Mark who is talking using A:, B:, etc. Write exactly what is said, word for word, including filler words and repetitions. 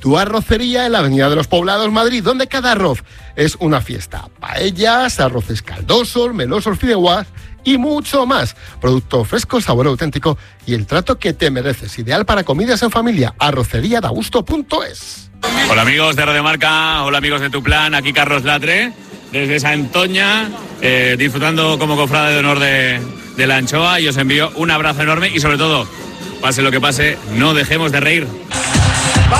A: Tu Arrocería en la Avenida de los Poblados, Madrid, donde cada arroz es una fiesta. Paellas, arroces caldosos, melosos, fideuás y mucho más. Producto fresco, sabor auténtico y el trato que te mereces. Ideal para comidas en familia. arrocería da gusto punto es.
B: Hola amigos de Radio Marca, hola amigos de Tu Plan, aquí Carlos Latre, desde Santoña, eh, disfrutando como cofrade de honor de, de la anchoa, y os envío un abrazo enorme y sobre todo, pase lo que pase, no dejemos de reír.